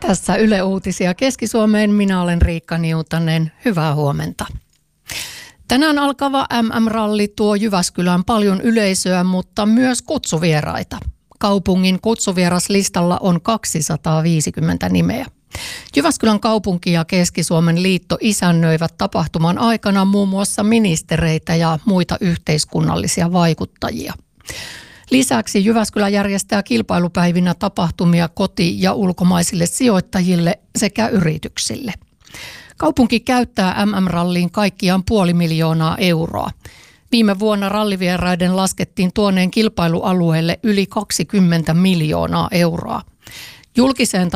Tässä Yle Uutisia Keski-Suomeen. Minä olen Riikka Niutanen. Hyvää huomenta. Tänään alkava MM-ralli tuo Jyväskylään paljon yleisöä, mutta myös kutsuvieraita. Kaupungin kutsuvieраslistalla on 250 nimeä. Jyväskylän kaupunki ja Keski-Suomen liitto isännöivät tapahtuman aikana muun muassa ministereitä ja muita yhteiskunnallisia vaikuttajia. Lisäksi Jyväskylä järjestää kilpailupäivinä tapahtumia koti- ja ulkomaisille sijoittajille sekä yrityksille. Kaupunki käyttää MM-ralliin kaikkiaan 500 000 euroa. Viime vuonna rallivieraiden laskettiin tuoneen kilpailualueelle yli 20 miljoonaa euroa. Julkiseen